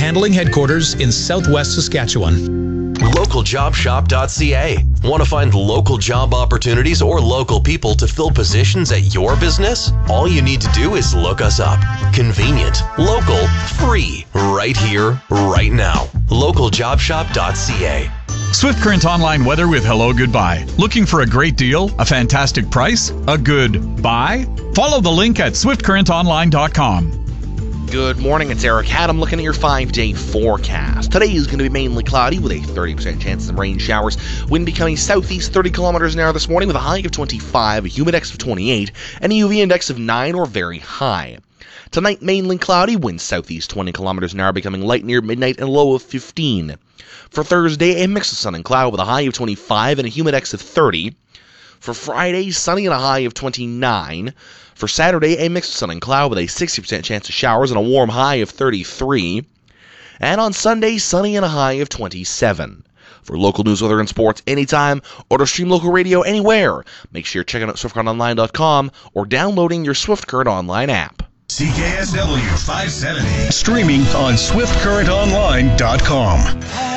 handling headquarters in Southwest Saskatchewan. LocalJobShop.ca. Want to find local job opportunities or local people to fill positions at your business? All you need to do is look us up. Convenient, local, free, right here, right now. LocalJobShop.ca. Swift Current Online weather with Hello Goodbye. Looking for a great deal? A fantastic price? A good buy? Follow the link at swiftcurrentonline.com. Good morning, it's Eric Haddam looking at your 5-day forecast. Today is going to be mainly cloudy with a 30% chance of rain showers. Wind becoming southeast 30 kilometers an hour this morning with a high of 25, a humidex of 28, and a UV index of 9 or very high. Tonight, mainly cloudy, wind southeast 20 kilometers an hour becoming light near midnight and a low of 15. For Thursday, a mix of sun and cloud with a high of 25 and a humidex of 30. For Friday, sunny and a high of 29. For Saturday, a mix of sun and cloud with a 60% chance of showers and a warm high of 33. And on Sunday, sunny and a high of 27. For local news, weather, and sports anytime, or to stream local radio anywhere, make sure you're checking out SwiftCurrentOnline.com or downloading your Swift Current Online app. CKSW 570. Streaming on SwiftCurrentOnline.com.